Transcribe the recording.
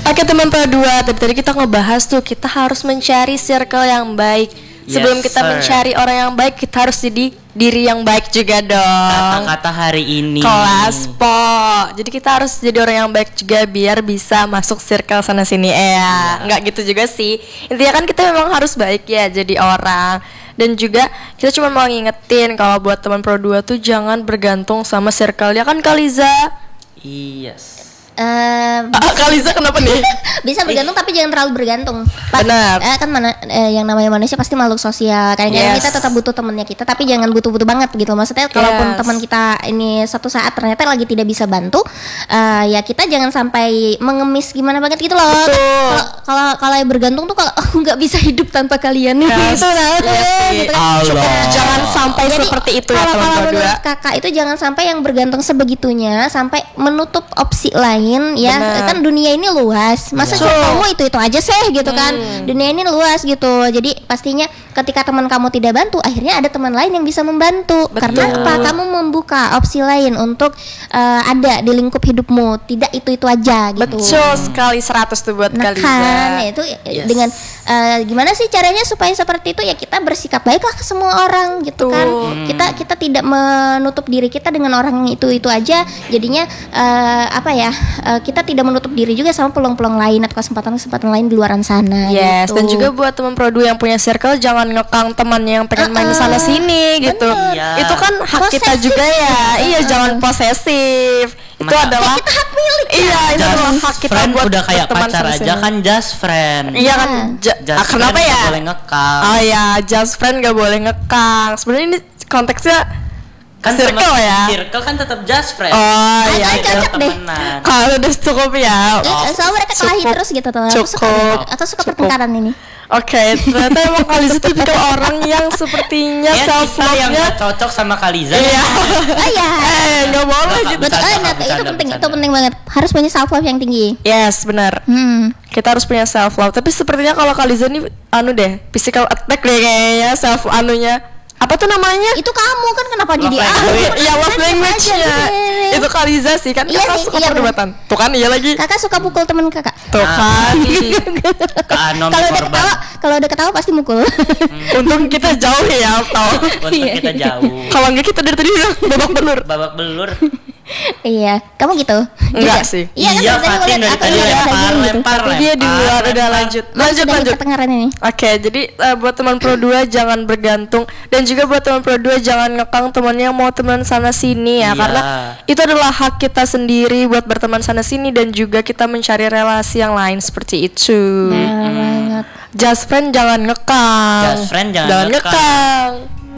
Oke teman Pro 2, tadi kita ngebahas tuh kita harus mencari circle yang baik. Sebelum kita mencari orang yang baik, kita harus jadi diri yang baik juga dong. Kata-kata hari ini kelas po. Jadi kita harus jadi orang yang baik juga biar bisa masuk circle sana sini Nggak gitu juga sih. Intinya kan kita memang harus baik ya jadi orang. Dan juga kita cuma mau ngingetin kalau buat teman Pro 2 tuh jangan bergantung sama circle-nya kan Kaliza. Yes. Kaliza kenapa nih? Bisa bergantung tapi jangan terlalu bergantung. Benar. Kan yang namanya manusia pasti makhluk sosial. Kadang-kadang kita tetap butuh temannya kita, tapi jangan butuh-butuh banget gitu. Maksudnya kalaupun teman kita ini suatu saat ternyata lagi tidak bisa bantu, ya kita jangan sampai mengemis gimana banget gitu loh. Kalau bergantung tuh kalau aku nggak bisa hidup tanpa kalian gitu lah. Gitu kan. Jangan sampai seperti itu ya teman Pro 2. Kakak itu jangan sampai yang bergantung sebegitunya sampai menutup opsi lain ya. Bener. Kan dunia ini luas, masa kamu itu aja sih gitu kan. Dunia ini luas gitu, jadi pastinya ketika teman kamu tidak bantu, akhirnya ada teman lain yang bisa membantu. Karena apa? Kamu membuka opsi lain untuk ada di lingkup hidupmu, tidak itu aja gitu. Betul sekali, 100 tuh buat Kaliza. Kan itu dengan gimana sih caranya supaya seperti itu ya, kita bersikap baiklah ke semua orang gitu kan. Kita tidak menutup diri kita dengan orang yang itu aja, jadinya kita tidak menutup diri juga sama peluang-peluang lain atau kesempatan-kesempatan lain di luaran sana. Yes, gitu. Dan juga buat teman Pro 2 yang punya circle, jangan ngekang temannya yang pengen main sana sini gitu. Itu kan hak kita juga ya. Iya, jangan posesif. Itu adalah kita hak milik. Iya, itu adalah hak kita buat udah kayak pacar aja kan, just friend. Iya kan, kenapa ya? Gak boleh ngekang. Oh ya, just friend gak boleh ngekang. Sebenarnya ini konteksnya kan circle ya. Circle kan tetap just friend. Oh iya, cocok deh. Kalau udah cukup ya. Soalnya mereka kelahi terus gitu tuh. Aku suka pertengkaran ini. Oke, ternyata emang Kaliza itu tipikal orang yang sepertinya self yang love-nya gak cocok sama Kaliza. Iya. Oh iya. Gak boleh gitu. Itu penting banget. Harus punya self love yang tinggi. Yes, benar. Kita harus punya self love. Tapi sepertinya kalau Kaliza nih physical attack deh kayaknya self apa tuh namanya? Itu kamu kan kenapa love jadi Iya, love language-nya. Itu Kaliza sih kan. Kakak suka perdebatan. Tuh kan, iya lagi. Kakak suka pukul teman kakak. Tuh kan. Kalau udah ketawa pasti mukul. Untung kita jauh ya, tau. Untung kita jauh. Kalau enggak kita dari tadi udah babak belur. Iya, kamu gitu? Enggak sih. Iya, Fatin dari tadi lempar. Dia di luar udah lanjut. Pertengkaran ini. Oke, jadi buat teman Pro 2 jangan bergantung, dan juga buat teman Pro 2 jangan ngekang temannya mau teman sana sini ya, karena itu adalah hak kita sendiri buat berteman sana sini dan juga kita mencari relasi yang lain seperti itu. Just friend jangan ngekang. Just friend jangan ngekang.